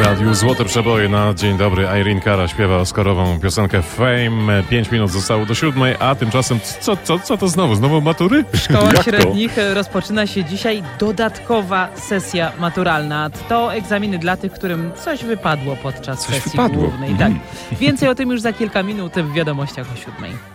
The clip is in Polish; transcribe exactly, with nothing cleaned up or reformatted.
radiu Złote Przeboje na dzień dobry. Irene Cara śpiewa oscarową piosenkę Fame. Pięć minut zostało do siódmej, a tymczasem co, co, co to znowu? Znowu matury? W szkołach Jak średnich to? Rozpoczyna się dzisiaj dodatkowa sesja maturalna. To egzaminy dla tych, którym coś wypadło podczas coś sesji wypadło. głównej. Mhm. Tak. Więcej o tym już za kilka minut w wiadomościach o siódmej.